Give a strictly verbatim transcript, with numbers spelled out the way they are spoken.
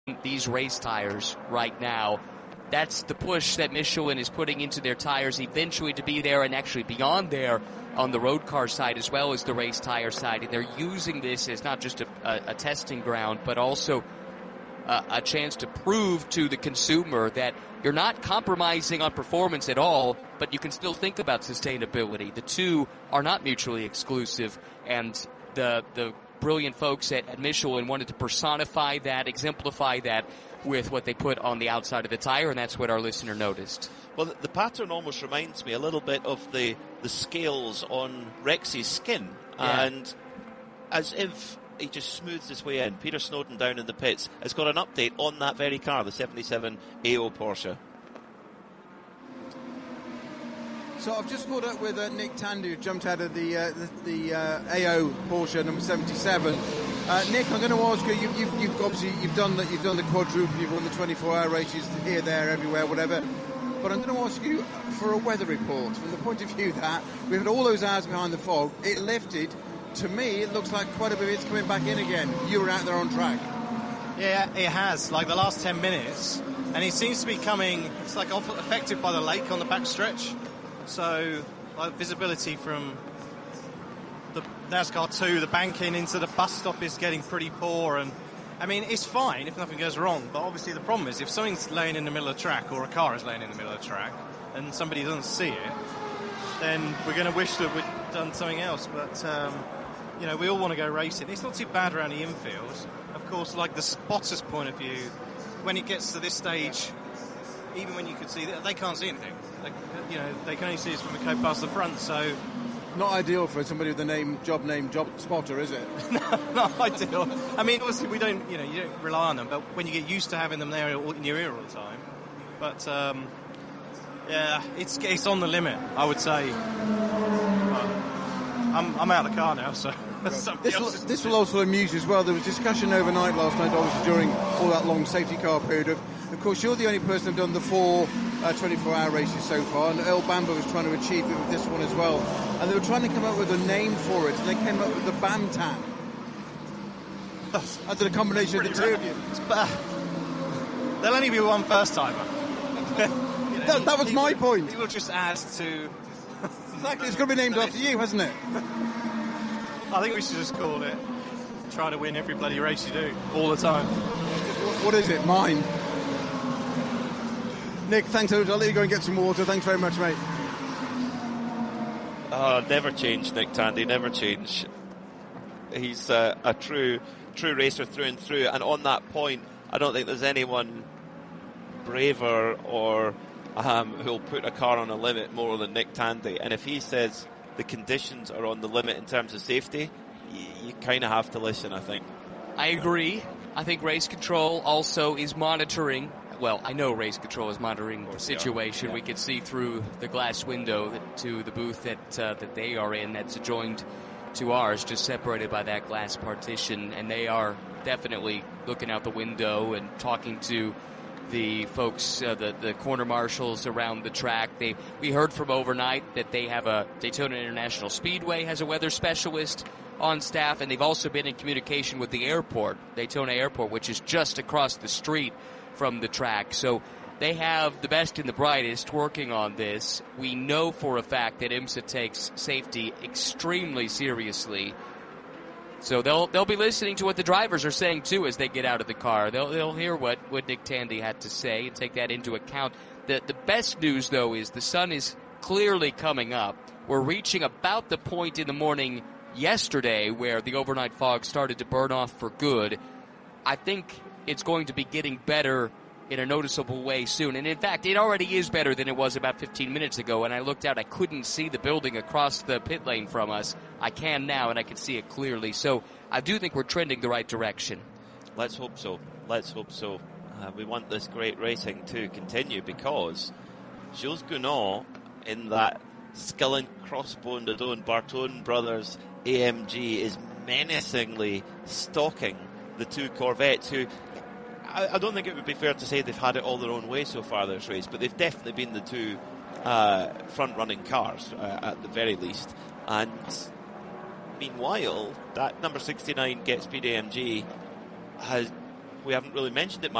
these race tires right now. That's the push that Michelin is putting into their tires eventually to be there and actually beyond there on the road car side as well as the race tire side. And they're using this as not just a, a, a testing ground, but also a, a chance to prove to the consumer that you're not compromising on performance at all, but you can still think about sustainability. The two are not mutually exclusive, and the the brilliant folks at, at Michelin wanted to personify that, exemplify that with what they put on the outside of the tire, and that's what our listener noticed. Well, the, the pattern almost reminds me a little bit of the, the scales on Rex's skin. Yeah. And as if he just smooths his way in, Peter Snowden down in the pits has got an update on that very car, the seventy-seven A O Porsche. So I've just caught up with uh, Nick Tandy, who jumped out of the uh, the, the uh, A O Porsche number seventy-seven. Uh, Nick, I'm going to ask you. you you've, you've obviously you've done the, you've done the quadruple, you've won the twenty-four hour races here, there, everywhere, whatever. But I'm going to ask you for a weather report from the point of view that we had all those hours behind the fog. It lifted. To me, it looks like quite a bit of it's coming back in again. You were out there on track. Yeah, it has. Like the last ten minutes, and it seems to be coming. It's like affected by the lake on the back stretch. So, like, visibility from the NASCAR two, the banking into the bus stop is getting pretty poor. And I mean, it's fine if nothing goes wrong, but obviously the problem is if something's laying in the middle of the track, or a car is laying in the middle of the track, and somebody doesn't see it, then we're going to wish that we'd done something else. But um, you know, we all want to go racing. It's not too bad around the infield. Of course, like the spotters' point of view, when it gets to this stage, even when you could see that, they can't see anything. Like, you know, they can only see us when we go past the front. So, not ideal for somebody with the name, job name, job spotter, is it? no, not ideal. I mean, obviously, we don't, you know, you don't rely on them, but when you get used to having them there in your ear all the time, but um, yeah, it's it's on the limit, I would say. But I'm I'm out of the car now, so. This will, this will also amuse you as well. There was discussion overnight last night, obviously during all that long safety car period. Of, of course, you're the only person who's done the four uh, twenty-four hour races so far, and Earl Bamber was trying to achieve it with this one as well. And they were trying to come up with a name for it, and they came up with the Bamtan. I did a combination of the two of you. There'll only be one first timer. you know, that, that was my will, point. It will just add to. Exactly, it's going to be named after you, hasn't it? I think we should just call it try to win every bloody race you do, all the time. What is it? Mine. Nick, thanks. I'll let you go and get some water. Thanks very much, mate. Oh, never change, Nick Tandy, never change. He's uh, a true true racer through and through, and on that point, I don't think there's anyone braver or um, who'll put a car on a limit more than Nick Tandy. And if he says the conditions are on the limit in terms of safety, you, you kind of have to listen, I think. I agree. I think race control also is monitoring. Well, I know race control is monitoring the situation. Yeah. We can see through the glass window that, to the booth that uh, that they are in, that's adjoined to ours, just separated by that glass partition, and they are definitely looking out the window and talking to the folks, uh, the, the corner marshals around the track. They we heard from overnight that they have a Daytona International Speedway has a weather specialist on staff, and they've also been in communication with the airport, Daytona Airport, which is just across the street from the track. So they have the best and the brightest working on this. We know for a fact that IMSA takes safety extremely seriously. So they'll they'll be listening to what the drivers are saying too as they get out of the car. They'll they'll hear what, what Nick Tandy had to say and take that into account. The the best news though is the sun is clearly coming up. We're reaching about the point in the morning yesterday where the overnight fog started to burn off for good. I think it's going to be getting better in a noticeable way soon. And in fact, it already is better than it was about fifteen minutes ago. When I looked out, I couldn't see the building across the pit lane from us. I can now, and I can see it clearly. So I do think we're trending the right direction. Let's hope so. Let's hope so. Uh, we want this great racing to continue because Jules Gounon in that Skillen Crossbone Dodon Bartone Brothers A M G is menacingly stalking the two Corvettes who, I, I don't think it would be fair to say they've had it all their own way so far this race, but they've definitely been the two uh, front-running cars uh, at the very least. And meanwhile, that number sixty-nine Get Speed A M G has we haven't really mentioned it much.